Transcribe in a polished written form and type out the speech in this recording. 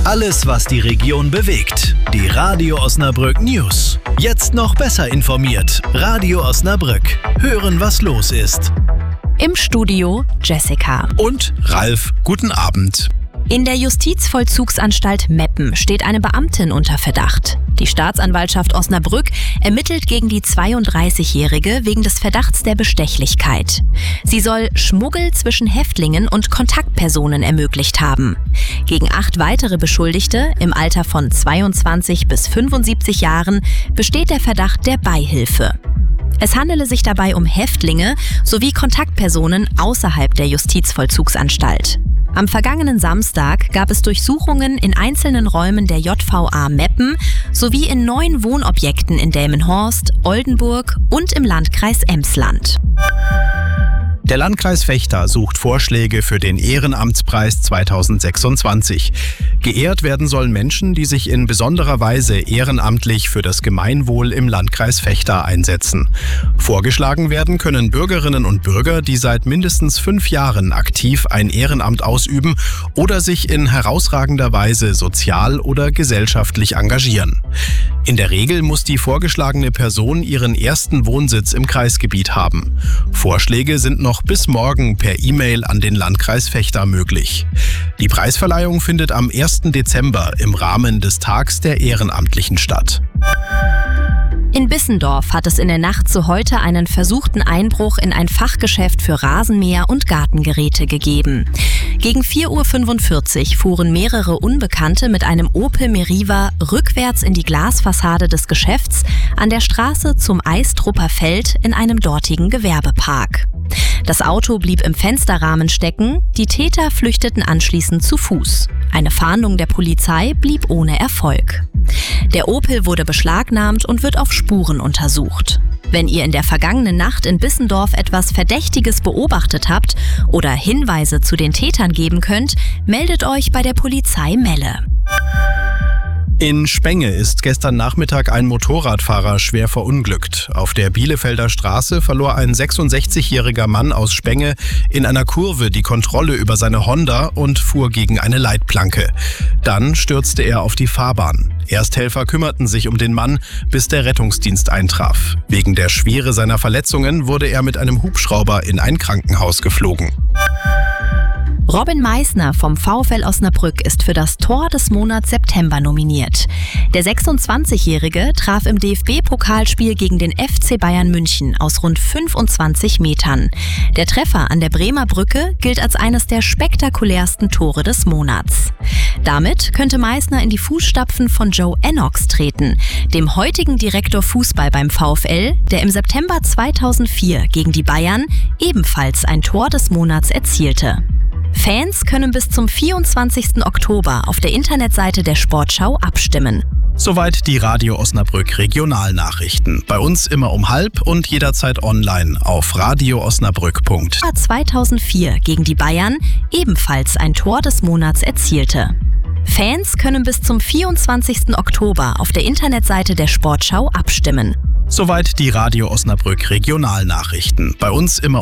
Alles, was die Region bewegt. Die Radio Osnabrück News. Jetzt noch besser informiert. Radio Osnabrück. Hören, was los ist. Im Studio Jessica. Und Ralf, guten Abend. In der Justizvollzugsanstalt Meppen steht eine Beamtin unter Verdacht. Die Staatsanwaltschaft Osnabrück ermittelt gegen die 32-Jährige wegen des Verdachts der Bestechlichkeit. Sie soll Schmuggel zwischen Häftlingen und Kontaktpersonen ermöglicht haben. Gegen 8 weitere Beschuldigte im Alter von 22 bis 75 Jahren besteht der Verdacht der Beihilfe. Es handele sich dabei um Häftlinge sowie Kontaktpersonen außerhalb der Justizvollzugsanstalt. Am vergangenen Samstag gab es Durchsuchungen in einzelnen Räumen der JVA Meppen sowie in 9 Wohnobjekten in Delmenhorst, Oldenburg und im Landkreis Emsland. Der Landkreis Vechta sucht Vorschläge für den Ehrenamtspreis 2026. Geehrt werden sollen Menschen, die sich in besonderer Weise ehrenamtlich für das Gemeinwohl im Landkreis Vechta einsetzen. Vorgeschlagen werden können Bürgerinnen und Bürger, die seit mindestens 5 Jahren aktiv ein Ehrenamt ausüben oder sich in herausragender Weise sozial oder gesellschaftlich engagieren. In der Regel muss die vorgeschlagene Person ihren ersten Wohnsitz im Kreisgebiet haben. Vorschläge sind noch bis morgen per E-Mail an den Landkreis Vechta möglich. Die Preisverleihung findet am 1. Dezember im Rahmen des Tags der Ehrenamtlichen statt. In Bissendorf hat es in der Nacht zu heute einen versuchten Einbruch in ein Fachgeschäft für Rasenmäher und Gartengeräte gegeben. Gegen 4:45 Uhr fuhren mehrere Unbekannte mit einem Opel Meriva rückwärts in die Glasfassade des Geschäfts an der Straße zum Eistrupper Feld in einem dortigen Gewerbepark. Das Auto blieb im Fensterrahmen stecken, die Täter flüchteten anschließend zu Fuß. Eine Fahndung der Polizei blieb ohne Erfolg. Der Opel wurde beschlagnahmt und wird auf Spuren untersucht. Wenn ihr in der vergangenen Nacht in Bissendorf etwas Verdächtiges beobachtet habt oder Hinweise zu den Tätern geben könnt, meldet euch bei der Polizei Melle. In Spenge ist gestern Nachmittag ein Motorradfahrer schwer verunglückt. Auf der Bielefelder Straße verlor ein 66-jähriger Mann aus Spenge in einer Kurve die Kontrolle über seine Honda und fuhr gegen eine Leitplanke. Dann stürzte er auf die Fahrbahn. Ersthelfer kümmerten sich um den Mann, bis der Rettungsdienst eintraf. Wegen der Schwere seiner Verletzungen wurde er mit einem Hubschrauber in ein Krankenhaus geflogen. Robin Meissner vom VfL Osnabrück ist für das Tor des Monats September nominiert. Der 26-Jährige traf im DFB-Pokalspiel gegen den FC Bayern München aus rund 25 Metern. Der Treffer an der Bremer Brücke gilt als eines der spektakulärsten Tore des Monats. Damit könnte Meissner in die Fußstapfen von Joe Ennox treten, dem heutigen Direktor Fußball beim VfL, der im September 2004 gegen die Bayern ebenfalls ein Tor des Monats erzielte. Fans können bis zum 24. Oktober auf der Internetseite der Sportschau abstimmen. Soweit die Radio Osnabrück Regionalnachrichten. Bei uns immer um 12:30 und jederzeit online auf radioosnabrück.de. 2004 gegen die Bayern ebenfalls ein Tor des Monats erzielte. Fans können bis zum 24. Oktober auf der Internetseite der Sportschau abstimmen. Soweit die Radio Osnabrück Regionalnachrichten. Bei uns immer